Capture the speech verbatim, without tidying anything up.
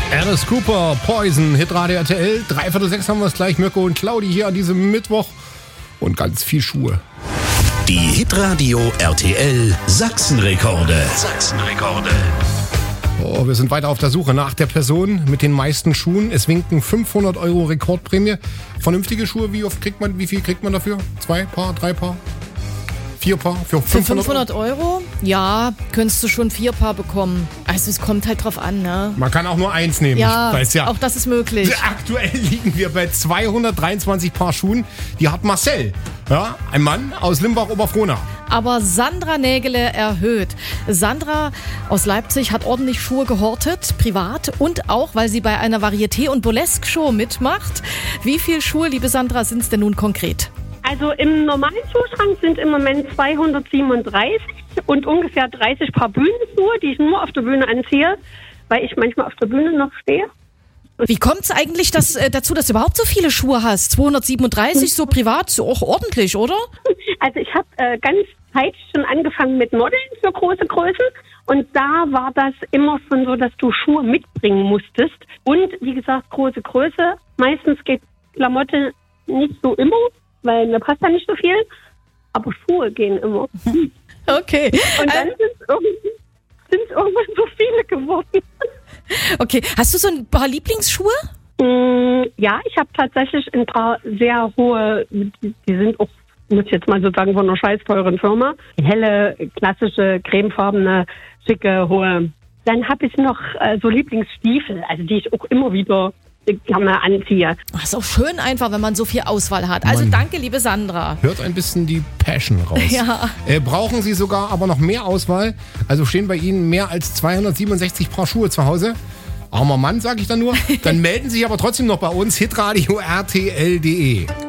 Alice Cooper, Poison, Hitradio R T L. Dreiviertel sechs haben wir es gleich. Mirko und Claudi hier an diesem Mittwoch. Und ganz viel Schuhe. Die Hitradio R T L Sachsenrekorde. Sachsenrekorde. Oh, wir sind weiter auf der Suche nach der Person mit den meisten Schuhen. Es winken fünfhundert Euro Rekordprämie. Vernünftige Schuhe, wie oft kriegt man, wie viel kriegt man dafür? Zwei Paar, drei Paar? Vier Paar für fünfhundert, für fünfhundert Euro? Ja, könntest du schon vier Paar bekommen. Also es kommt halt drauf an, ne? Man kann auch nur eins nehmen. Ja, ich weiß ja. Auch das ist möglich. Aktuell liegen wir bei zweihundertdreiundzwanzig Paar Schuhen. Die hat Marcel, ja, ein Mann aus Limbach-Oberfrohna. Aber Sandra Nägele erhöht. Sandra aus Leipzig hat ordentlich Schuhe gehortet, privat und auch, weil sie bei einer Varieté- und Burlesque-Show mitmacht. Wie viele Schuhe, liebe Sandra, sind es denn nun konkret? Also im normalen Schuhschrank sind im Moment zweihundertsiebenunddreißig und ungefähr dreißig Paar Bühnenschuhe, die ich nur auf der Bühne anziehe, weil ich manchmal auf der Bühne noch stehe. Wie kommt es eigentlich dass, äh, dazu, dass du überhaupt so viele Schuhe hast? zweihundertsiebenunddreißig, so privat, so auch ordentlich, oder? Also ich habe äh, ganz zeitig schon angefangen mit Modeln für große Größen und da war das immer schon so, dass du Schuhe mitbringen musstest. Und wie gesagt, große Größe. Meistens geht Klamotte nicht so immer, weil mir passt da nicht so viel, aber Schuhe gehen immer. Okay. Und dann sind es irgendwann, irgendwann so viele geworden. Okay, hast du so ein paar Lieblingsschuhe? Mm, ja, ich habe tatsächlich ein paar sehr hohe, die, die sind auch, muss ich jetzt mal so sagen, von einer scheiß teuren Firma. Helle, klassische, cremefarbene, schicke, hohe. Dann habe ich noch äh, so Lieblingsstiefel, also die ich auch immer wieder gerne anziehe. Das ist auch schön einfach, wenn man so viel Auswahl hat. Also Mann. Danke, liebe Sandra. Hört ein bisschen die Passion raus. Ja. Äh, brauchen Sie sogar aber noch mehr Auswahl? Also stehen bei Ihnen mehr als zweihundertsiebenundsechzig Paar Schuhe zu Hause? Armer Mann, sage ich dann nur. Dann melden Sie sich aber trotzdem noch bei uns, hitradio R T L punkt de.